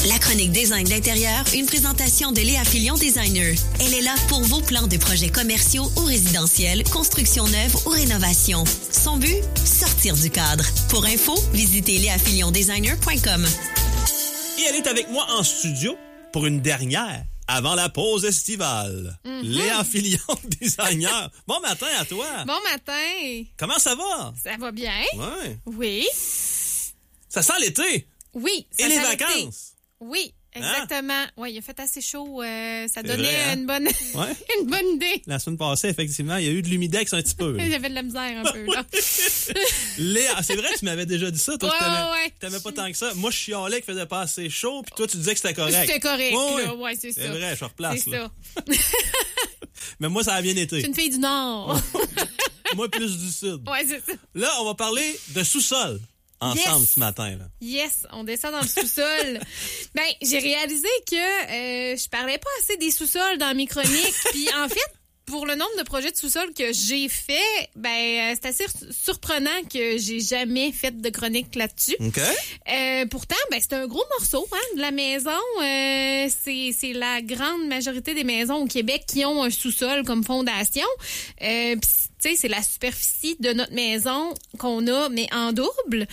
La chronique Design d'intérieur, une présentation de Léa Filion Designer. Elle est là pour vos plans de projets commerciaux ou résidentiels, construction neuve ou rénovation. Son but? Sortir du cadre. Pour info, visitez leafiliondesigner.com. Et elle est avec moi en studio pour une dernière avant la pause estivale. Léa Filion Designer. Bon matin à toi. Bon matin. Comment ça va? Ça va bien? Ouais. Oui. Ça sent l'été. Oui. Ça Et les sent vacances. l'été. Oui, exactement. Oui, il a fait assez chaud. Ça donnait vrai, hein? une bonne Ouais. une bonne idée. La semaine passée, effectivement, il y a eu de l'humidex un petit peu. J'avais de la misère un peu, là. Léa, c'est vrai, tu m'avais déjà dit ça. Toi, Ouais. t'aimais pas tant que ça. Moi, je chialais qu'il faisait pas assez chaud, puis toi, tu disais que c'était correct. C'était correct, Ouais, là. Ouais, c'est ça. C'est vrai, je replace. C'est là. ça. Mais moi, ça a bien Je été. suis une fille du Nord. Moi, plus du sud. Ouais, c'est ça. Là, on va parler de sous-sol ensemble Yes. ce matin. Là. Yes, on descend dans le sous-sol. Ben, j'ai réalisé que je parlais pas assez des sous-sols dans mes chroniques. Puis en fait, pour le nombre de projets de sous-sol que j'ai fait, ben c'est assez surprenant que j'ai jamais fait de chronique là-dessus. OK. Pourtant, ben c'est un gros morceau de la maison. C'est la grande majorité des maisons au Québec qui ont un sous-sol comme fondation. Puis, tu sais, c'est la superficie de notre maison qu'on a, mais en double.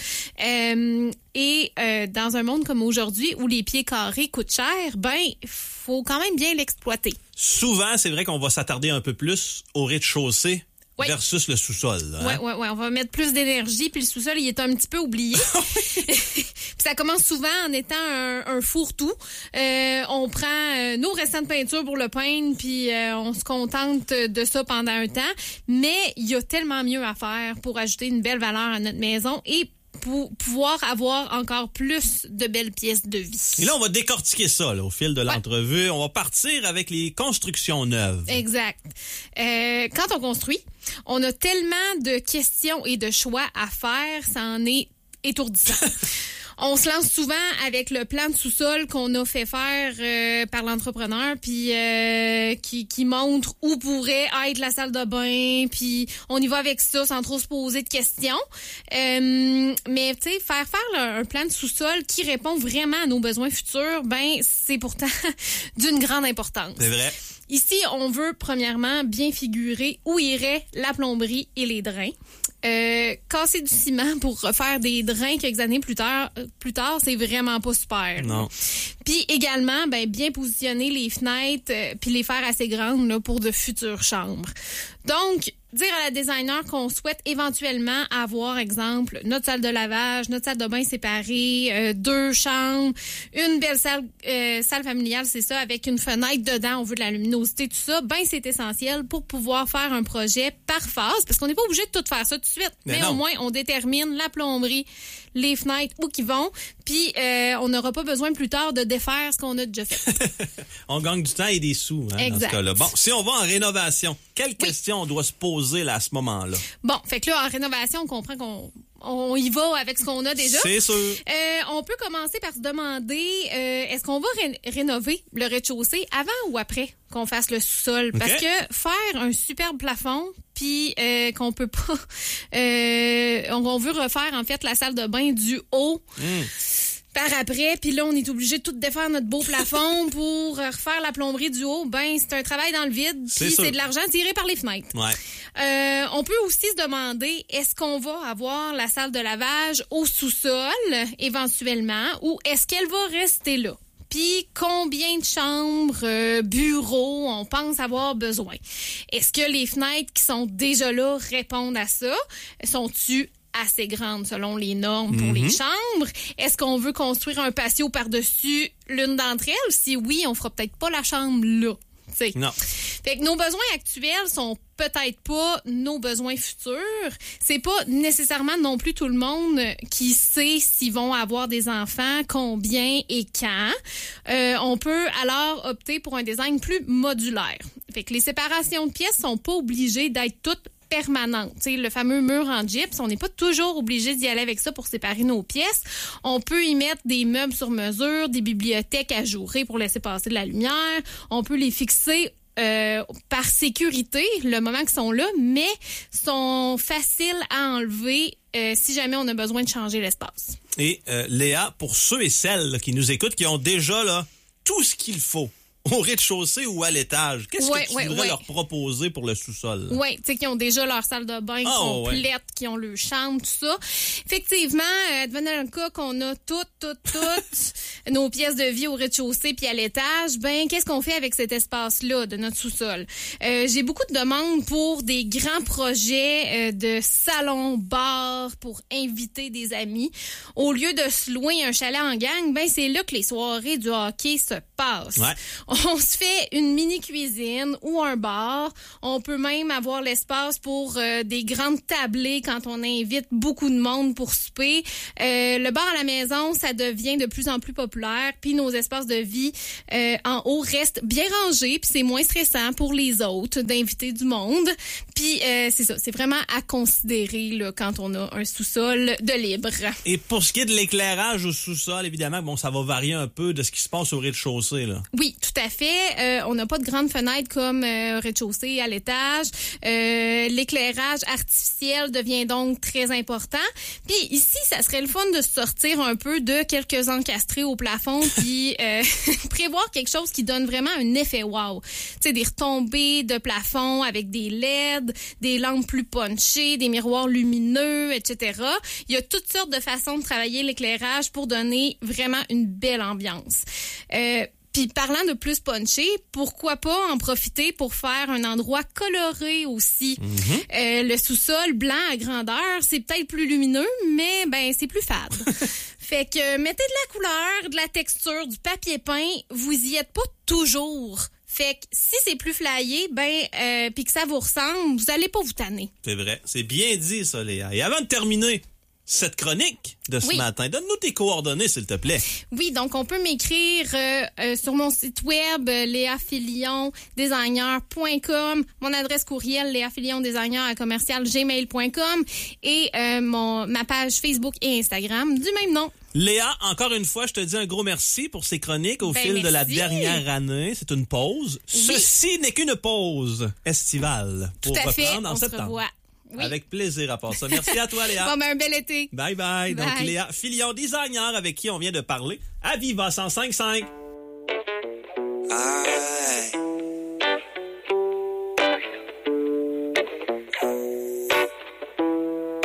Dans un monde comme aujourd'hui où les pieds carrés coûtent cher, ben faut quand même bien l'exploiter. Souvent, c'est vrai qu'on va s'attarder un peu plus au rez-de-chaussée Oui. versus le sous-sol. Hein? Ouais, on va mettre plus d'énergie, puis le sous-sol, il est un petit peu oublié. Puis ça commence souvent en étant un fourre-tout. On prend nos restants de peinture pour le peindre, puis on se contente de ça pendant un temps. Mais il y a tellement mieux à faire pour ajouter une belle valeur à notre maison et pour pouvoir avoir encore plus de belles pièces de vie. Et là, on va décortiquer ça là, au fil de l'entrevue. On va partir avec les constructions neuves. Exact. Quand on construit, on a tellement de questions et de choix à faire, ça en est étourdissant. On se lance souvent avec le plan de sous-sol qu'on a fait faire par l'entrepreneur, puis qui montre où pourrait être la salle de bain, puis on y va avec ça sans trop se poser de questions. Mais tu sais, faire un plan de sous-sol qui répond vraiment à nos besoins futurs, ben c'est pourtant d'une grande importance. C'est vrai. Ici, on veut premièrement bien figurer où irait la plomberie et les drains. Casser du ciment pour refaire des drains quelques années plus tard, c'est vraiment pas super. Non. Puis également, ben bien positionner les fenêtres puis les faire assez grandes là, pour de futures chambres. Donc, dire à la designer qu'on souhaite éventuellement avoir, exemple, notre salle de lavage, notre salle de bain séparée, 2 chambres, une belle salle familiale, c'est ça, avec une fenêtre dedans, on veut de la luminosité, tout ça, ben c'est essentiel pour pouvoir faire un projet par phase, parce qu'on n'est pas obligé de tout faire ça tout de suite. Mais au moins, on détermine la plomberie, les fenêtres, où qu'ils vont, puis on n'aura pas besoin plus tard de défaire ce qu'on a déjà fait. On gagne du temps et des sous dans ce cas-là. Bon, si on va en rénovation, quelles questions on doit se poser là, à ce moment-là? Bon, fait que là, en rénovation, on comprend qu'on y va avec ce qu'on a déjà. C'est sûr. On peut commencer par se demander, est-ce qu'on va rénover le rez-de-chaussée avant ou après qu'on fasse le sous-sol? Okay. Parce que faire un superbe plafond, puis qu'on peut pas... on veut refaire, en fait, la salle de bain du haut... Par après, puis là, on est obligé de tout défaire notre beau plafond pour refaire la plomberie du haut. Ben, c'est un travail dans le vide, puis c'est de l'argent tiré par les fenêtres. Ouais. On peut aussi se demander, est-ce qu'on va avoir la salle de lavage au sous-sol, éventuellement, ou est-ce qu'elle va rester là? Puis combien de chambres, bureaux on pense avoir besoin? Est-ce que les fenêtres qui sont déjà là répondent à ça? Sont-tu assez grande selon les normes pour les chambres? Est-ce qu'on veut construire un patio par-dessus l'une d'entre elles? Si oui, on fera peut-être pas la chambre là. T'sais. Non. Fait que nos besoins actuels sont peut-être pas nos besoins futurs. C'est pas nécessairement non plus tout le monde qui sait s'ils vont avoir des enfants, combien et quand. On peut alors opter pour un design plus modulaire. Fait que les séparations de pièces sont pas obligées d'être toutes permanente. T'sais, le fameux mur en gyps, on n'est pas toujours obligé d'y aller avec ça pour séparer nos pièces. On peut y mettre des meubles sur mesure, des bibliothèques ajourées pour laisser passer de la lumière. On peut les fixer par sécurité, le moment qu'ils sont là, mais sont faciles à enlever si jamais on a besoin de changer l'espace. Et Léa, pour ceux et celles qui nous écoutent, qui ont déjà là tout ce qu'il faut au rez-de-chaussée ou à l'étage, qu'est-ce que tu voudrais leur proposer pour le sous-sol? Oui, tu sais, qui ont déjà leur salle de bain complète, qui ont leur chambre, tout ça. Effectivement, devenant le cas qu'on a toutes nos pièces de vie au rez-de-chaussée puis à l'étage, ben qu'est-ce qu'on fait avec cet espace-là de notre sous-sol? J'ai beaucoup de demandes pour des grands projets de salon, bar, pour inviter des amis. Au lieu de se louer un chalet en gang, ben c'est là que les soirées du hockey se passent. Ouais. On se fait une mini-cuisine ou un bar. On peut même avoir l'espace pour des grandes tablées quand on invite beaucoup de monde pour souper. Le bar à la maison, ça devient de plus en plus populaire. Puis nos espaces de vie en haut restent bien rangés. Puis c'est moins stressant pour les autres d'inviter du monde. Puis c'est ça, c'est vraiment à considérer là, quand on a un sous-sol de libre. Et pour ce qui est de l'éclairage au sous-sol, évidemment, bon, ça va varier un peu de ce qui se passe au rez-de-chaussée, là. Oui, tout à fait. On n'a pas de grandes fenêtres comme rez-de-chaussée à l'étage. L'éclairage artificiel devient donc très important. Puis ici, ça serait le fun de sortir un peu de quelques encastrés au plafond puis prévoir quelque chose qui donne vraiment un effet wow. Tu sais, des retombées de plafond avec des LED, des lampes plus punchées, des miroirs lumineux, etc. Il y a toutes sortes de façons de travailler l'éclairage pour donner vraiment une belle ambiance. Puis parlant de plus punché, pourquoi pas en profiter pour faire un endroit coloré aussi. Le sous-sol blanc à grandeur, c'est peut-être plus lumineux, mais ben c'est plus fade. Fait que mettez de la couleur, de la texture, du papier peint, vous y êtes pas toujours. Fait que si c'est plus flyé, ben puis que ça vous ressemble, vous allez pas vous tanner. C'est vrai, c'est bien dit ça, Léa. Et avant de terminer cette chronique de ce matin, donne-nous tes coordonnées, s'il te plaît. Oui, donc on peut m'écrire sur mon site web leafillondesigner.com, mon adresse courriel leafillondesigner@gmail.com et ma page Facebook et Instagram du même nom. Léa, encore une fois, je te dis un gros merci pour ces chroniques au fil de la dernière année. C'est une pause. Oui. Ceci n'est qu'une pause estivale pour reprendre en septembre. Revoit. Oui. Avec plaisir à part ça. Merci à toi, Léa. Bon, ben, un bel été. Bye, bye. Donc, Léa Filion, designer avec qui on vient de parler à Viva 105.5.